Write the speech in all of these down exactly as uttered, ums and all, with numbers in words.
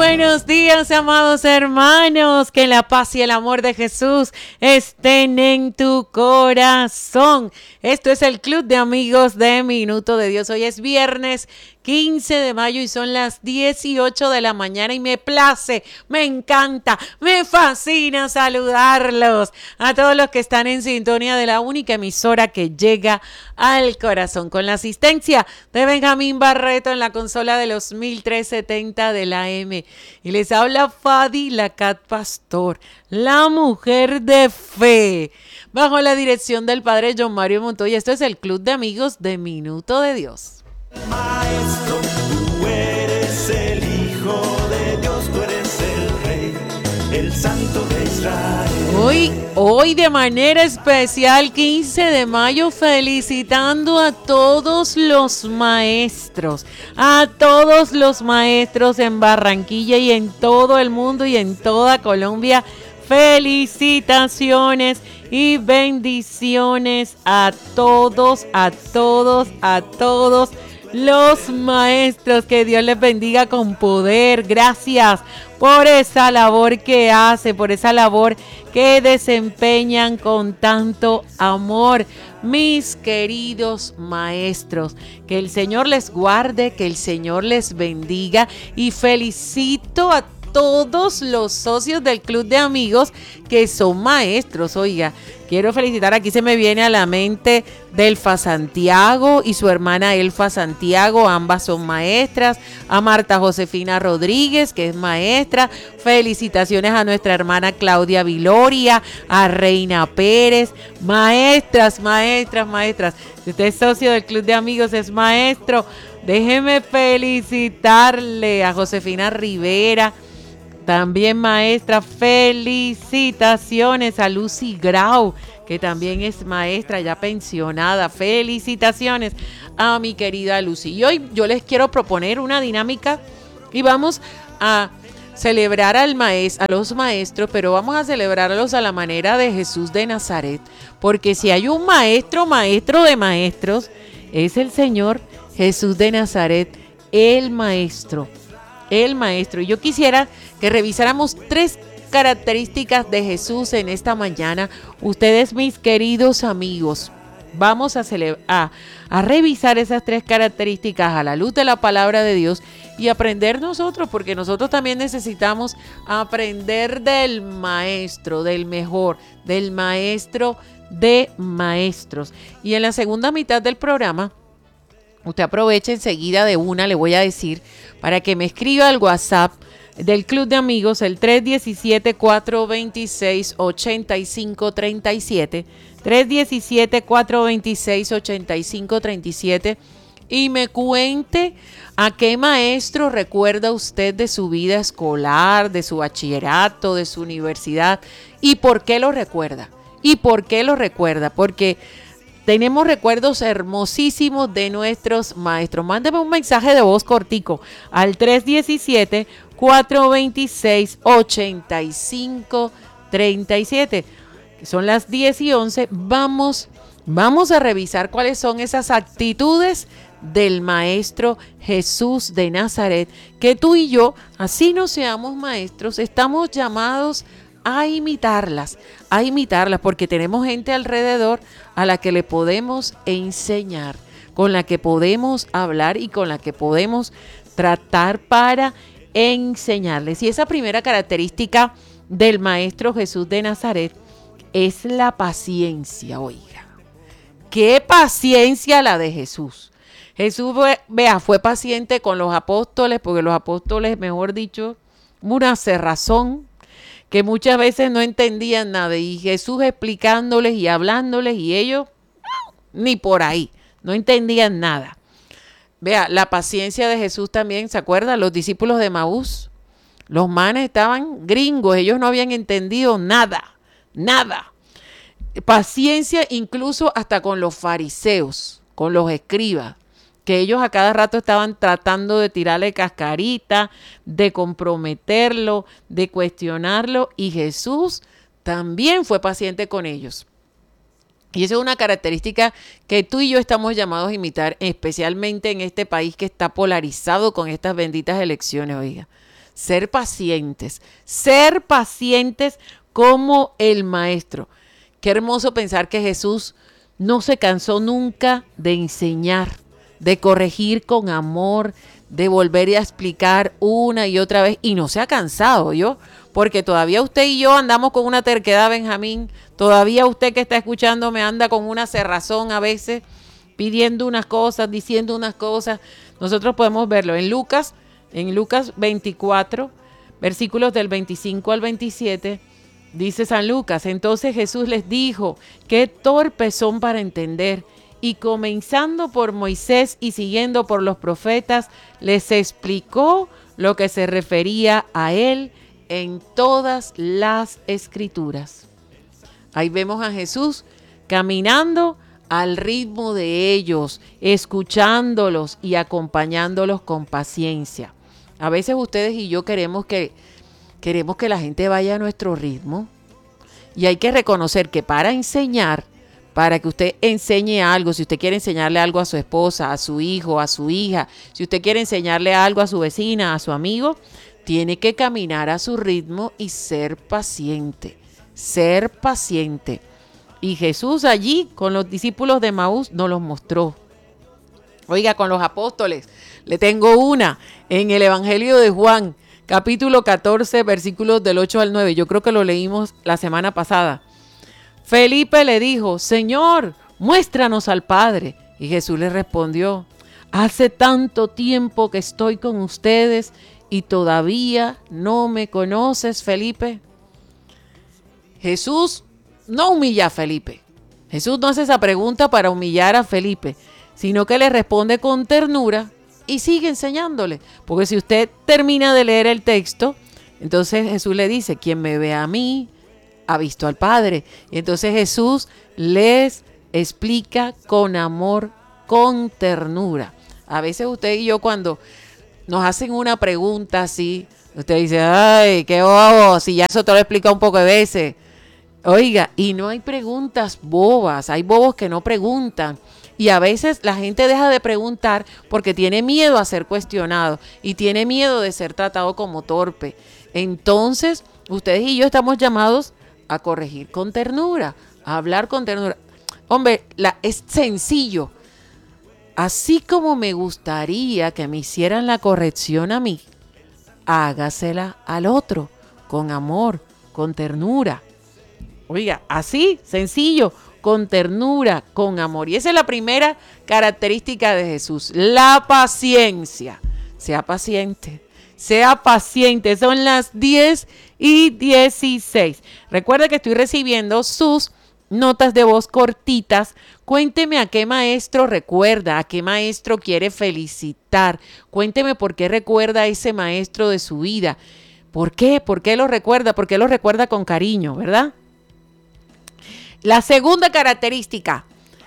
Buenos días, amados hermanos, que la paz y el amor de Jesús estén en tu corazón. Esto es el Club de Amigos de Minuto de Dios. Hoy es viernes quince de mayo y son las dieciocho de la mañana y me place, me encanta, me fascina saludarlos a todos los que están en sintonía de la única emisora que llega al corazón, con la asistencia de Benjamín Barreto en la consola de los mil trescientos setenta de la M. Y les habla Fadi Lacat Pastor, la mujer de fe, bajo la dirección del padre John Mario Montoya. Esto es el Club de Amigos de Minuto de Dios. Maestro, tú eres el Hijo de Dios, tú eres el Rey, el Santo de Israel. Hoy, hoy de manera especial, quince de mayo, felicitando a todos los maestros, a todos los maestros en Barranquilla y en todo el mundo y en toda Colombia. Felicitaciones y bendiciones a todos, a todos, a todos los maestros. Que Dios les bendiga con poder. Gracias por esa labor que hace, por esa labor que desempeñan con tanto amor, mis queridos maestros. Que el Señor les guarde, que el Señor les bendiga, y felicito a todos los socios del Club de Amigos que son maestros. Oiga, quiero felicitar, aquí se me viene a la mente Delfa Santiago y su hermana Elfa Santiago, ambas son maestras, a Marta Josefina Rodríguez, que es maestra. Felicitaciones a nuestra hermana Claudia Viloria, a Reina Pérez, maestras, maestras, maestras. Si usted es socio del Club de Amigos, es maestro, déjeme felicitarle a Josefina Rivera, también maestra. Felicitaciones a Lucy Grau, que también es maestra ya pensionada. Felicitaciones a mi querida Lucy. Y hoy yo les quiero proponer una dinámica y vamos a celebrar al maes- a los maestros, pero vamos a celebrarlos a la manera de Jesús de Nazaret, porque si hay un maestro, maestro de maestros, es el Señor Jesús de Nazaret, el maestro. El maestro. Y yo quisiera que revisáramos tres características de Jesús en esta mañana. Ustedes, mis queridos amigos, vamos a, cele- a, a revisar esas tres características a la luz de la palabra de Dios y aprender nosotros, porque nosotros también necesitamos aprender del maestro, del mejor, del maestro de maestros. Y en la segunda mitad del programa, usted aproveche enseguida de una, le voy a decir, para que me escriba al WhatsApp del Club de Amigos, el tres uno siete, cuatro dos seis, ocho cinco tres siete, tres uno siete, cuatro dos seis, ocho cinco tres siete, y me cuente a qué maestro recuerda usted de su vida escolar, de su bachillerato, de su universidad, y por qué lo recuerda, y por qué lo recuerda, porque tenemos recuerdos hermosísimos de nuestros maestros. Mándeme un mensaje de voz cortico al tres uno siete, cuatro dos seis, ocho cinco tres siete. Que son las diez y once. Vamos, vamos a revisar cuáles son esas actitudes del maestro Jesús de Nazaret, que tú y yo, así no seamos maestros, estamos llamados a imitarlas, a imitarlas, porque tenemos gente alrededor a la que le podemos enseñar, con la que podemos hablar y con la que podemos tratar para enseñarles. Y esa primera característica del maestro Jesús de Nazaret es la paciencia. Oiga, qué paciencia la de Jesús. Jesús, vea, fue paciente con los apóstoles, porque los apóstoles, mejor dicho, una cerrazón, que muchas veces no entendían nada, y Jesús explicándoles y hablándoles, y ellos ni por ahí, no entendían nada. Vea, la paciencia de Jesús también, ¿se acuerdan? Los discípulos de Maús, los manes estaban gringos, ellos no habían entendido nada, nada. Paciencia incluso hasta con los fariseos, con los escribas, que ellos a cada rato estaban tratando de tirarle cascarita, de comprometerlo, de cuestionarlo, y Jesús también fue paciente con ellos. Y esa es una característica que tú y yo estamos llamados a imitar, especialmente en este país que está polarizado con estas benditas elecciones, oiga. ser pacientes, ser pacientes como el Maestro. Qué hermoso pensar que Jesús no se cansó nunca de enseñar, de corregir con amor, de volver a explicar una y otra vez, y no se ha cansado, ¿yo? Porque todavía usted y yo andamos con una terquedad, Benjamín, todavía usted que está escuchando me anda con una cerrazón a veces, pidiendo unas cosas, diciendo unas cosas. Nosotros podemos verlo en Lucas, en Lucas veinticuatro, versículos del veinticinco al veintisiete, dice San Lucas: entonces Jesús les dijo, qué torpes son para entender. Y comenzando por Moisés y siguiendo por los profetas, les explicó lo que se refería a él en todas las escrituras. Ahí vemos a Jesús caminando al ritmo de ellos, escuchándolos y acompañándolos con paciencia. A veces ustedes y yo queremos que, queremos que la gente vaya a nuestro ritmo, y hay que reconocer que para enseñar, para que usted enseñe algo, si usted quiere enseñarle algo a su esposa, a su hijo, a su hija, si usted quiere enseñarle algo a su vecina, a su amigo, tiene que caminar a su ritmo y ser paciente, ser paciente. Y Jesús allí con los discípulos de Emaús nos los mostró. Oiga, con los apóstoles, le tengo una en el Evangelio de Juan, capítulo catorce, versículos del ocho al nueve. Yo creo que lo leímos la semana pasada. Felipe le dijo: Señor, muéstranos al Padre. Y Jesús le respondió: hace tanto tiempo que estoy con ustedes y todavía no me conoces, Felipe. Jesús no humilla a Felipe. Jesús no hace esa pregunta para humillar a Felipe, sino que le responde con ternura y sigue enseñándole. Porque si usted termina de leer el texto, entonces Jesús le dice: quien me ve a mí, ha visto al Padre. Y entonces Jesús les explica con amor, con ternura. A veces usted y yo, cuando nos hacen una pregunta así, usted dice: ay, qué bobo, si ya eso te lo he explicado un poco de veces. Oiga, y no hay preguntas bobas, hay bobos que no preguntan. Y a veces la gente deja de preguntar porque tiene miedo a ser cuestionado y tiene miedo de ser tratado como torpe. Entonces, ustedes y yo estamos llamados a corregir con ternura, a hablar con ternura. Hombre, la, es sencillo. Así como me gustaría que me hicieran la corrección a mí, hágasela al otro, con amor, con ternura. Oiga, así, sencillo, con ternura, con amor. Y esa es la primera característica de Jesús, la paciencia. Sea paciente. Sea paciente. Son las diez y dieciséis. Recuerda que estoy recibiendo sus notas de voz cortitas. Cuénteme a qué maestro recuerda, a qué maestro quiere felicitar. Cuénteme por qué recuerda a ese maestro de su vida. ¿Por qué? ¿Por qué lo recuerda? ¿Por qué lo recuerda con cariño, verdad? La segunda característica.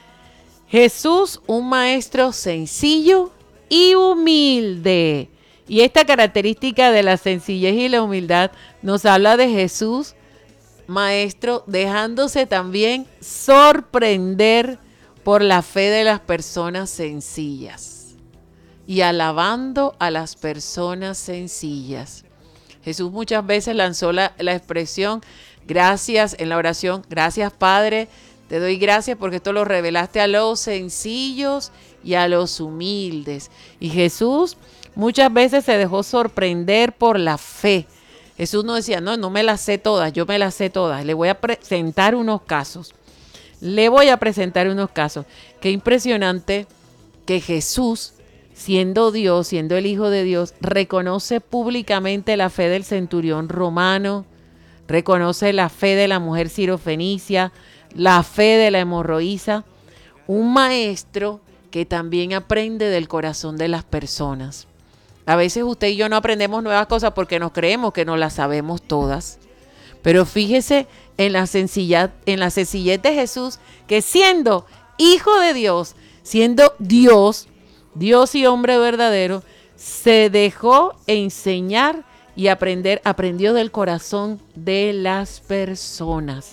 Jesús, un maestro sencillo y humilde. Y esta característica de la sencillez y la humildad nos habla de Jesús, maestro, dejándose también sorprender por la fe de las personas sencillas y alabando a las personas sencillas. Jesús muchas veces lanzó la, la expresión: gracias en la oración, gracias Padre, te doy gracias porque esto lo revelaste a los sencillos y a los humildes. Y Jesús muchas veces se dejó sorprender por la fe. Jesús no decía: no, no me las sé todas, yo me las sé todas. Le voy a presentar unos casos. Le voy a presentar unos casos. Qué impresionante que Jesús, siendo Dios, siendo el Hijo de Dios, reconoce públicamente la fe del centurión romano, reconoce la fe de la mujer sirofenicia, la fe de la hemorroísa. Un maestro que también aprende del corazón de las personas. A veces usted y yo no aprendemos nuevas cosas porque nos creemos que no las sabemos todas. Pero fíjese en la sencillez, en la sencillez de Jesús, que siendo Hijo de Dios, siendo Dios, Dios y hombre verdadero, se dejó enseñar y aprender, aprendió del corazón de las personas.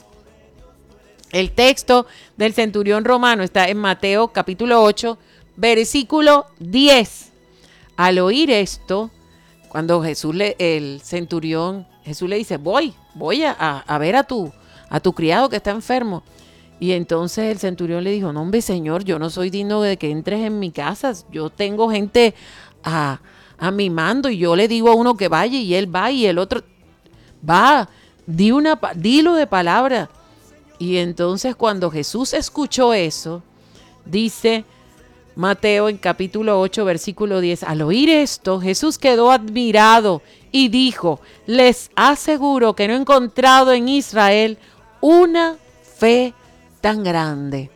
El texto del centurión romano está en Mateo capítulo ocho, versículo diez. Al oír esto, Cuando Jesús le, el centurión, Jesús le dice, voy, voy a, a ver a tu, a tu criado que está enfermo. Y entonces el centurión le dijo, no hombre Señor, yo no soy digno de que entres en mi casa, yo tengo gente a, a mi mando y yo le digo a uno que vaya y él va y el otro va, di una, dilo de palabra. Y entonces cuando Jesús escuchó eso, dice Mateo en capítulo ocho, versículo diez, al oír esto, Jesús quedó admirado y dijo, les aseguro que no he encontrado en Israel una fe tan grande.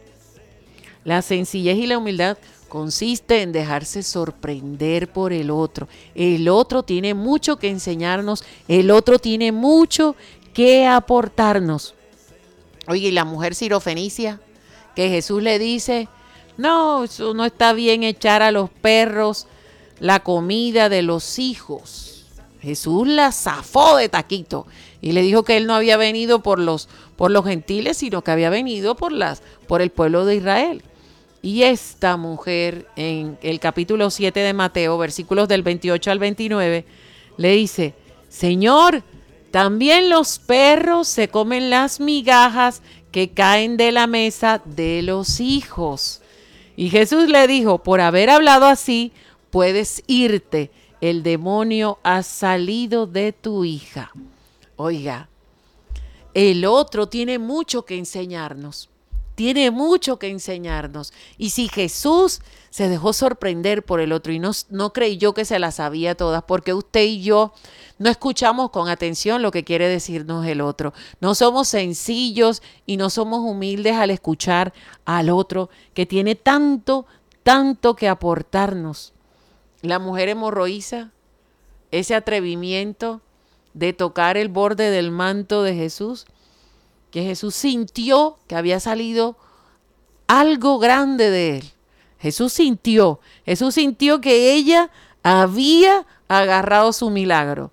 La sencillez y la humildad consiste en dejarse sorprender por el otro. El otro tiene mucho que enseñarnos, el otro tiene mucho que aportarnos. Oye, y la mujer sirofenicia, que Jesús le dice, no, eso no está bien echar a los perros la comida de los hijos. Jesús la zafó de taquito y le dijo que él no había venido por los, por los gentiles, sino que había venido por, las, por el pueblo de Israel. Y esta mujer, en el capítulo siete de Mateo, versículos del veintiocho al veintinueve, le dice, Señor, también los perros se comen las migajas que caen de la mesa de los hijos. Y Jesús le dijo, por haber hablado así, puedes irte, el demonio ha salido de tu hija. Oiga, el otro tiene mucho que enseñarnos, tiene mucho que enseñarnos. Y si Jesús se dejó sorprender por el otro y no, no creyó que se las sabía todas, porque usted y yo no escuchamos con atención lo que quiere decirnos el otro. No somos sencillos y no somos humildes al escuchar al otro que tiene tanto, tanto que aportarnos. La mujer hemorroísa, ese atrevimiento de tocar el borde del manto de Jesús, que Jesús sintió que había salido algo grande de él. Jesús sintió, Jesús sintió que ella había agarrado su milagro.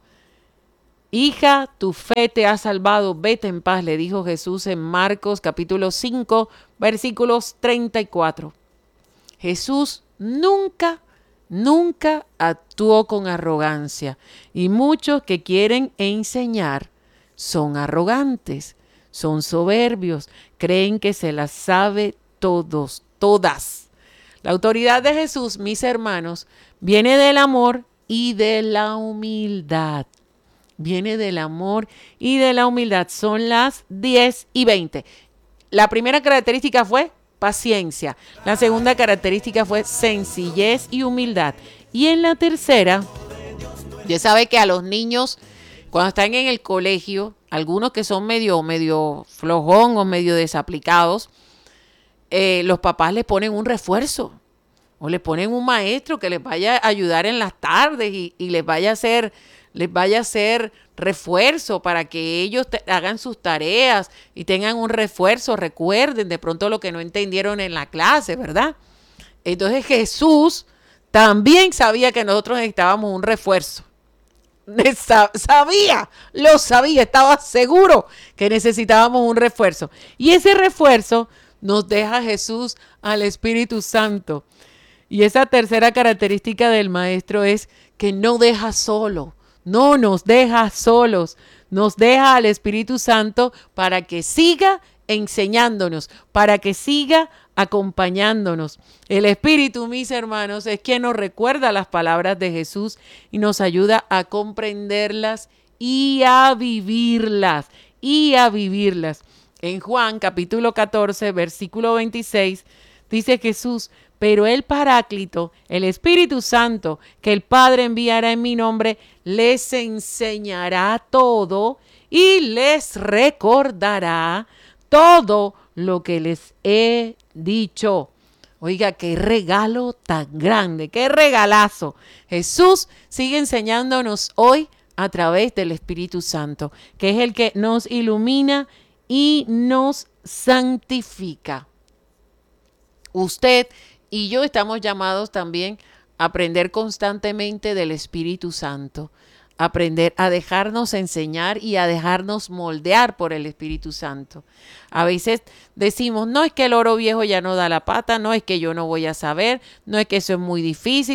Hija, tu fe te ha salvado, vete en paz, le dijo Jesús en Marcos capítulo cinco, versículos treinta y cuatro. Jesús nunca, nunca actuó con arrogancia y muchos que quieren enseñar son arrogantes, son soberbios, creen que se las sabe todos, todas. La autoridad de Jesús, mis hermanos, viene del amor y de la humildad. Viene del amor y de la humildad. Son las diez y veinte. La primera característica fue paciencia. La segunda característica fue sencillez y humildad. Y en la tercera, ya sabe que a los niños, cuando están en el colegio, algunos que son medio, medio flojón o medio desaplicados, eh, los papás les ponen un refuerzo. O le ponen un maestro que les vaya a ayudar en las tardes y, y les vaya a hacer... les vaya a hacer refuerzo para que ellos te, hagan sus tareas y tengan un refuerzo, recuerden de pronto lo que no entendieron en la clase, ¿verdad? Entonces Jesús también sabía que nosotros necesitábamos un refuerzo. Sabía, lo sabía, estaba seguro que necesitábamos un refuerzo. Y ese refuerzo nos deja Jesús al Espíritu Santo. Y esa tercera característica del maestro es que no deja solo. No nos deja solos, nos deja al Espíritu Santo para que siga enseñándonos, para que siga acompañándonos. El Espíritu, mis hermanos, es quien nos recuerda las palabras de Jesús y nos ayuda a comprenderlas y a vivirlas, y a vivirlas. En Juan capítulo catorce, versículo veintiséis, dice Jesús, pero el Paráclito, el Espíritu Santo, que el Padre enviará en mi nombre, les enseñará todo y les recordará todo lo que les he dicho. Oiga, qué regalo tan grande, qué regalazo. Jesús sigue enseñándonos hoy a través del Espíritu Santo, que es el que nos ilumina y nos santifica. Usted y yo estamos llamados también a aprender constantemente del Espíritu Santo, aprender a dejarnos enseñar y a dejarnos moldear por el Espíritu Santo. A veces decimos, no es que el oro viejo ya no da la pata, no es que yo no voy a saber, no es que eso es muy difícil.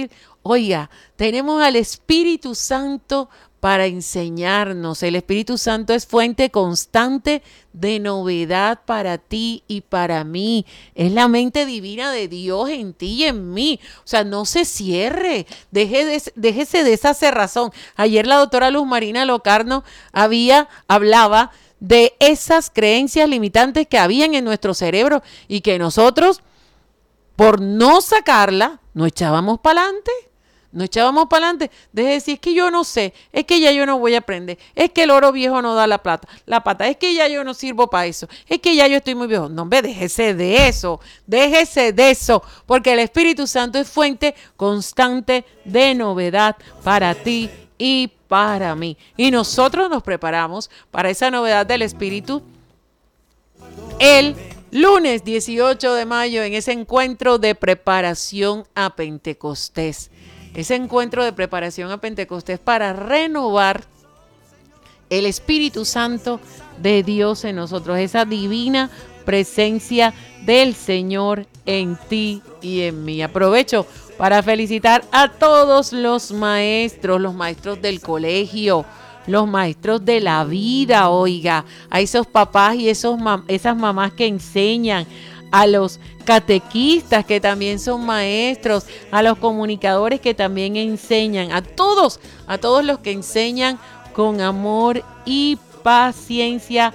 Oiga, tenemos al Espíritu Santo para enseñarnos. El Espíritu Santo es fuente constante de novedad para ti y para mí. Es la mente divina de Dios en ti y en mí. O sea, no se cierre. Deje de, déjese de esa cerrazón. Ayer la doctora Luz Marina Locarno había, hablaba de esas creencias limitantes que habían en nuestro cerebro y que nosotros, por no sacarla, nos echábamos para adelante. No echábamos para adelante. Deje de decir, es que yo no sé, es que ya yo no voy a aprender, es que el oro viejo no da la plata, la pata, es que ya yo no sirvo para eso, es que ya yo estoy muy viejo. No, hombre, déjese de eso, déjese de eso, porque el Espíritu Santo es fuente constante de novedad para ti y para mí. Y nosotros nos preparamos para esa novedad del Espíritu el lunes dieciocho de mayo en ese encuentro de preparación a Pentecostés. Ese encuentro de preparación a Pentecostés para renovar el Espíritu Santo de Dios en nosotros, esa divina presencia del Señor en ti y en mí. Aprovecho para felicitar a todos los maestros, los maestros del colegio, los maestros de la vida, oiga, a esos papás y esos mam- esas mamás que enseñan, a los catequistas que también son maestros, a los comunicadores que también enseñan, a todos, a todos los que enseñan con amor y paciencia.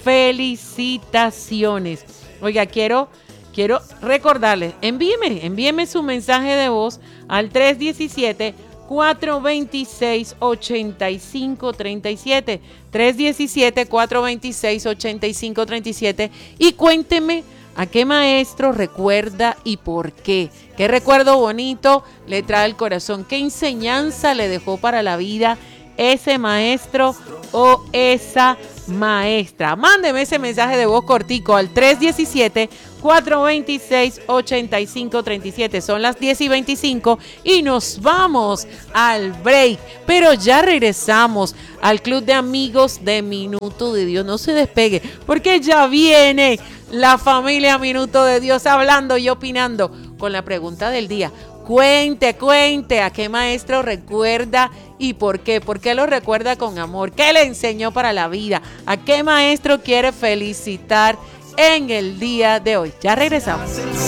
Felicitaciones. Oiga, quiero, quiero recordarles, envíeme, envíeme su mensaje de voz al tres diecisiete, cuatro veintiséis, ochenta y cinco treinta y siete, tres diecisiete, cuatro veintiséis, ochenta y cinco treinta y siete y cuénteme a qué maestro recuerda y por qué. Qué recuerdo bonito le trae al corazón, qué enseñanza le dejó para la vida ese maestro o esa maestra. Mándeme ese mensaje de voz cortico al tres diecisiete, cuatro veintiséis, ochenta y cinco treinta y siete. Son las diez y veinticinco y nos vamos al break. Pero ya regresamos al Club de Amigos de Minuto de Dios. No se despegue porque ya viene la familia Minuto de Dios hablando y opinando con la pregunta del día. Cuente, cuente a qué maestro recuerda y por qué. ¿Por qué lo recuerda con amor? ¿Qué le enseñó para la vida? ¿A qué maestro quiere felicitar en el día de hoy? Ya regresamos.